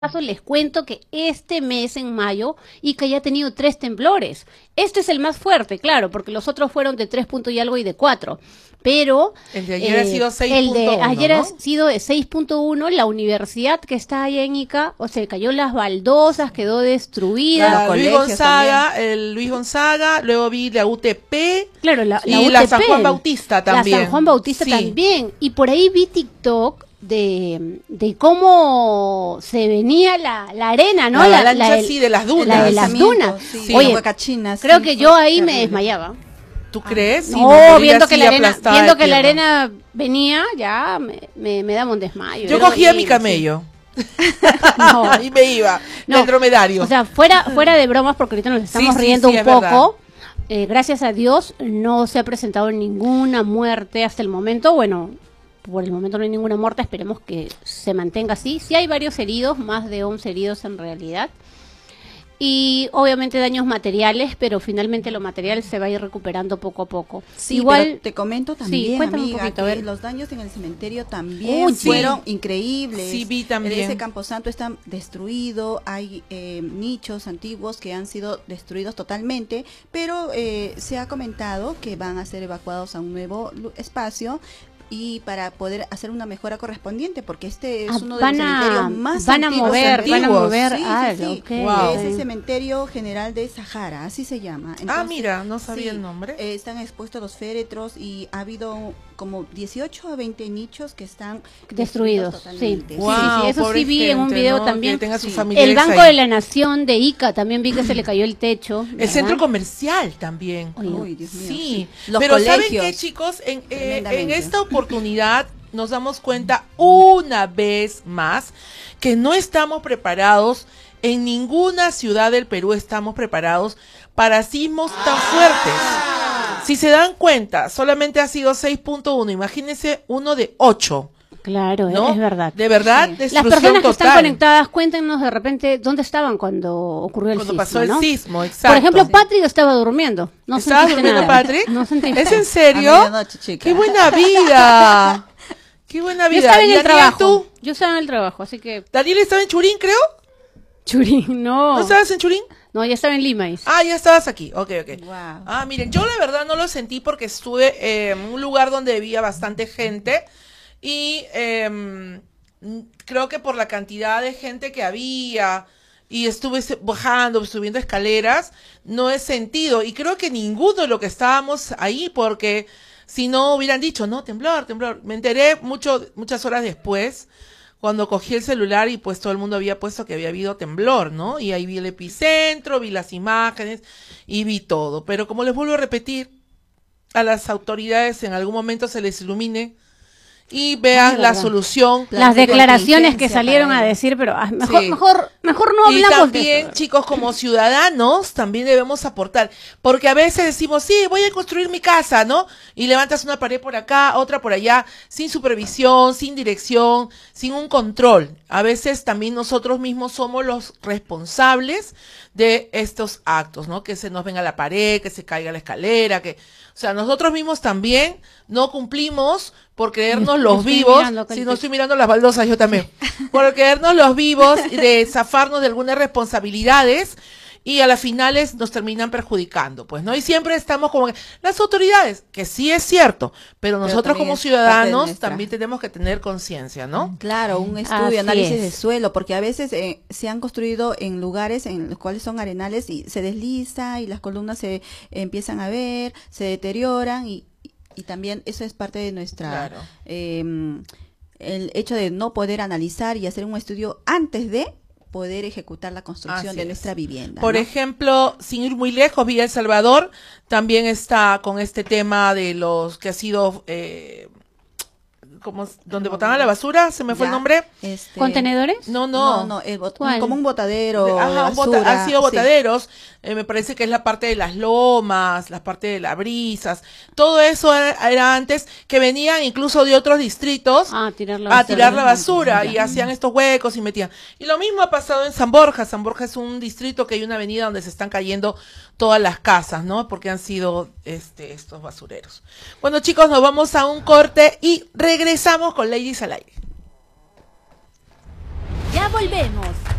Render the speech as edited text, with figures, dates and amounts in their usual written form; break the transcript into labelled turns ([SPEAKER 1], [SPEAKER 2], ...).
[SPEAKER 1] caso, les cuento que este mes, en mayo, Ica ya ha tenido 3 temblores. Este es el más fuerte, claro, porque los otros fueron de 3 puntos y algo y de 4. Pero
[SPEAKER 2] el de ayer ha sido 6.1,
[SPEAKER 1] el de ayer
[SPEAKER 2] ¿no?
[SPEAKER 1] ha sido de 6.1. La universidad que está allá en Ica, o sea, cayó las baldosas, quedó destruida.
[SPEAKER 2] El Luis Gonzaga, luego vi la UTP,
[SPEAKER 1] claro, la
[SPEAKER 2] y
[SPEAKER 1] UTP,
[SPEAKER 2] la San Juan Bautista también.
[SPEAKER 1] La San Juan Bautista
[SPEAKER 2] sí.
[SPEAKER 1] también. Y por ahí vi TikTok de cómo se venía la arena, ¿no?
[SPEAKER 2] La avalancha, sí, de las dunas.
[SPEAKER 1] La de las dunas.
[SPEAKER 3] Sí,
[SPEAKER 1] Oye,
[SPEAKER 3] Huacachinas,
[SPEAKER 1] creo
[SPEAKER 3] sí,
[SPEAKER 1] que yo ahí
[SPEAKER 3] terrible.
[SPEAKER 1] me desmayaba.
[SPEAKER 2] ¿Tú crees? Sí,
[SPEAKER 1] No, viendo que
[SPEAKER 2] la
[SPEAKER 1] la arena venía, ya me daba un desmayo.
[SPEAKER 2] Yo
[SPEAKER 1] Era
[SPEAKER 2] cogía mi
[SPEAKER 1] horrible,
[SPEAKER 2] camello.
[SPEAKER 1] sí. No.
[SPEAKER 2] Y me iba,
[SPEAKER 1] No.
[SPEAKER 2] del dromedario.
[SPEAKER 1] O sea, fuera de bromas, porque ahorita nos estamos riendo un poco. Gracias a Dios no se ha presentado ninguna muerte hasta el momento. Bueno, por el momento no hay ninguna muerte, esperemos que se mantenga así. Sí hay varios heridos, más de 11 heridos en realidad. Y obviamente daños materiales, pero finalmente lo material se va a ir recuperando poco a poco.
[SPEAKER 3] Sí,
[SPEAKER 1] igual
[SPEAKER 3] pero te comento también,
[SPEAKER 1] sí, cuéntame
[SPEAKER 3] amiga,
[SPEAKER 1] un poquito, a
[SPEAKER 3] que
[SPEAKER 1] ver.
[SPEAKER 3] los daños en el cementerio también
[SPEAKER 2] sí.
[SPEAKER 3] fueron increíbles.
[SPEAKER 2] Sí, vi también.
[SPEAKER 3] Ese camposanto está destruido, hay nichos antiguos que han sido destruidos totalmente, pero se ha comentado que van a ser evacuados a un nuevo espacio y para poder hacer una mejora correspondiente, porque este es uno de los cementerios más antiguos.
[SPEAKER 1] Van a mover,
[SPEAKER 3] sí.
[SPEAKER 1] Okay.
[SPEAKER 2] Wow.
[SPEAKER 3] Es el Cementerio General de Sahara, así se llama. Entonces,
[SPEAKER 2] mira, no sabía
[SPEAKER 3] sí,
[SPEAKER 2] el nombre.
[SPEAKER 3] Están expuestos los féretros y ha habido como 18 a 20 nichos que están
[SPEAKER 1] destruidos. Sí.
[SPEAKER 3] totalmente.
[SPEAKER 2] Wow,
[SPEAKER 1] Sí, eso sí vi en un video, ¿no? También.
[SPEAKER 2] Que tenga sus
[SPEAKER 3] Sí.
[SPEAKER 2] familiares
[SPEAKER 1] El Banco
[SPEAKER 2] ahí.
[SPEAKER 1] de la Nación de Ica también vi que se le cayó el techo.
[SPEAKER 2] El
[SPEAKER 1] ¿verdad?
[SPEAKER 2] centro comercial también.
[SPEAKER 3] Uy, Dios mío,
[SPEAKER 2] Sí,
[SPEAKER 3] Los
[SPEAKER 2] pero
[SPEAKER 3] colegios,
[SPEAKER 2] ¿saben qué, chicos? En
[SPEAKER 3] tremendamente.
[SPEAKER 2] esta oportunidad nos damos cuenta una vez más que no estamos preparados, en ninguna ciudad del Perú estamos preparados para sismos tan fuertes. Si se dan cuenta, solamente ha sido 6.1, imagínense uno de 8.
[SPEAKER 1] Claro,
[SPEAKER 2] ¿no?
[SPEAKER 1] es verdad.
[SPEAKER 2] De verdad,
[SPEAKER 3] Sí.
[SPEAKER 1] Las
[SPEAKER 2] destrucción
[SPEAKER 1] personas que están
[SPEAKER 2] total.
[SPEAKER 1] conectadas, cuéntenos de repente dónde estaban cuando ocurrió el
[SPEAKER 2] Cuando
[SPEAKER 1] sismo,
[SPEAKER 2] pasó el
[SPEAKER 1] ¿no?
[SPEAKER 2] sismo, exacto.
[SPEAKER 1] Por ejemplo, Patrick estaba durmiendo. No
[SPEAKER 2] ¿Estabas
[SPEAKER 1] sentiste
[SPEAKER 2] durmiendo,
[SPEAKER 1] nada.
[SPEAKER 2] Patrick?
[SPEAKER 1] No sentiste.
[SPEAKER 2] ¿Es en
[SPEAKER 3] A
[SPEAKER 2] serio?
[SPEAKER 3] medianoche, chica.
[SPEAKER 2] ¡Qué buena vida! ¡Qué buena
[SPEAKER 1] Yo
[SPEAKER 2] vida!
[SPEAKER 1] estaba en
[SPEAKER 2] ¿Y
[SPEAKER 1] el
[SPEAKER 2] Daniel,
[SPEAKER 1] trabajo.
[SPEAKER 2] tú?
[SPEAKER 1] Yo estaba en el trabajo, así que...
[SPEAKER 2] ¿Daniel estaba en Churín, creo?
[SPEAKER 1] Churín, no.
[SPEAKER 2] ¿No estabas en Churín?
[SPEAKER 1] No, ya estaba en Lima.
[SPEAKER 2] Ah, ya estabas aquí. Ok.
[SPEAKER 3] Wow.
[SPEAKER 2] Ah, miren, yo la verdad no lo sentí porque estuve en un lugar donde había bastante gente y creo que por la cantidad de gente que había y estuve bajando, subiendo escaleras, no he sentido. Y creo que ninguno de los que estábamos ahí, porque si no hubieran dicho, no, temblor. Me enteré muchas horas después, cuando cogí el celular y pues todo el mundo había puesto que había habido temblor, ¿no? Y ahí vi el epicentro, vi las imágenes y vi todo. Pero como les vuelvo a repetir, a las autoridades en algún momento se les ilumine y vean la solución.
[SPEAKER 1] Las declaraciones que
[SPEAKER 3] contingencia
[SPEAKER 1] salieron
[SPEAKER 3] para
[SPEAKER 1] a
[SPEAKER 3] ello.
[SPEAKER 1] decir, pero
[SPEAKER 2] Sí.
[SPEAKER 1] mejor no
[SPEAKER 2] Y
[SPEAKER 1] hablamos
[SPEAKER 2] también,
[SPEAKER 1] de eso.
[SPEAKER 2] chicos, como ciudadanos, también debemos aportar. Porque a veces decimos, sí, voy a construir mi casa, ¿no? Y levantas una pared por acá, otra por allá, sin supervisión, sin dirección, sin un control. A veces también nosotros mismos somos los responsables de estos actos, ¿no? Que se nos venga la pared, que se caiga la escalera, o sea, nosotros mismos también no cumplimos por creernos los
[SPEAKER 1] Estoy
[SPEAKER 2] vivos.
[SPEAKER 1] mirando acá el
[SPEAKER 2] Si no
[SPEAKER 1] techo.
[SPEAKER 2] estoy mirando las baldosas, yo también. Por creernos los vivos y de zafarnos de algunas responsabilidades y a las finales nos terminan perjudicando, pues, ¿no? Y siempre estamos como que las autoridades, que sí es cierto, pero nosotros
[SPEAKER 3] también
[SPEAKER 2] como
[SPEAKER 3] es parte de
[SPEAKER 2] ciudadanos
[SPEAKER 3] nuestra-
[SPEAKER 2] también tenemos que tener conciencia, ¿no?
[SPEAKER 3] Claro, un
[SPEAKER 1] Así
[SPEAKER 3] estudio, análisis
[SPEAKER 1] es.
[SPEAKER 3] de suelo, porque a veces se han construido en lugares en los cuales son arenales y se desliza y las columnas se empiezan a ver, se deterioran y también eso es parte de nuestra...
[SPEAKER 2] Claro.
[SPEAKER 3] El hecho de no poder analizar y hacer un estudio antes de poder ejecutar la construcción
[SPEAKER 2] Así
[SPEAKER 3] de
[SPEAKER 2] es.
[SPEAKER 3] nuestra vivienda.
[SPEAKER 2] Por
[SPEAKER 3] ¿no?
[SPEAKER 2] ejemplo, sin ir muy lejos, Villa El Salvador también está con este tema de los que ha sido, como donde botaban la basura, se me fue el
[SPEAKER 3] Ya,
[SPEAKER 2] nombre.
[SPEAKER 1] ¿Contenedores?
[SPEAKER 2] No,
[SPEAKER 1] ¿Cuál?
[SPEAKER 3] como un botadero de
[SPEAKER 2] Ajá,
[SPEAKER 3] basura,
[SPEAKER 2] han sido
[SPEAKER 3] sí.
[SPEAKER 2] botaderos, me parece que es la parte de las lomas, la parte de las brisas, todo eso era antes, que venían incluso de otros distritos
[SPEAKER 1] Ah, tirar la
[SPEAKER 2] a
[SPEAKER 1] basura.
[SPEAKER 2] tirar la basura y
[SPEAKER 3] Ya.
[SPEAKER 2] hacían estos huecos y metían. Y lo mismo ha pasado en San Borja. San Borja es un distrito que hay una avenida donde se están cayendo todas las casas, ¿no? Porque han sido estos basureros. Bueno, chicos, nos vamos a un corte y regresamos con Ladies al Aire.
[SPEAKER 1] Ya
[SPEAKER 4] Ya volvemos.